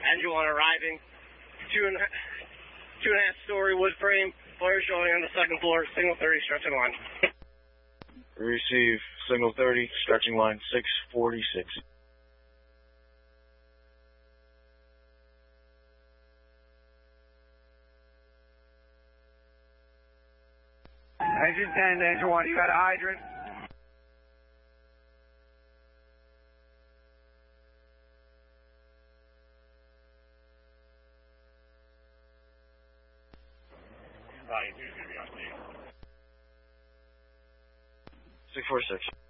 Engine 1 arriving. Two and a half story wood frame. Flare showing on the second floor. Signal 30 stretching line. Receive signal 30 stretching line 646. Engine 10 to Engine 1, you got a hydrant? Volume 2 is going to be on 646.